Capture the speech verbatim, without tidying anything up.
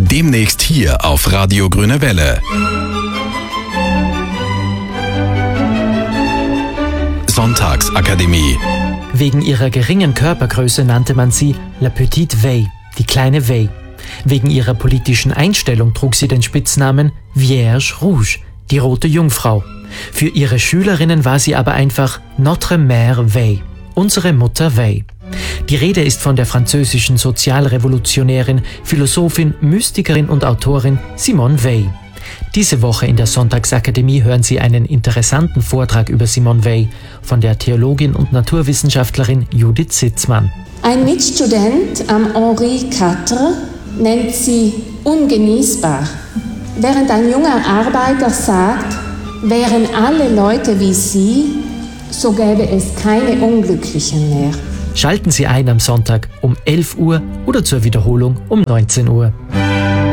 Demnächst hier auf Radio Grüne Welle. Sonntagsakademie. Wegen ihrer geringen Körpergröße nannte man sie La Petite Veille, die kleine Veille. Wegen ihrer politischen Einstellung trug sie den Spitznamen Vierge Rouge, die rote Jungfrau. Für ihre Schülerinnen war sie aber einfach Notre Mère Veille, unsere Mutter Veille. Die Rede ist von der französischen Sozialrevolutionärin, Philosophin, Mystikerin und Autorin Simone Veil. Diese Woche in der Sonntagsakademie hören Sie einen interessanten Vortrag über Simone Veil von der Theologin und Naturwissenschaftlerin Judith Sitzmann. Ein Mitstudent am Henri vier nennt sie ungenießbar, während ein junger Arbeiter sagt, wären alle Leute wie sie, so gäbe es keine Unglücklichen mehr. Schalten Sie ein am Sonntag um elf Uhr oder zur Wiederholung um neunzehn Uhr.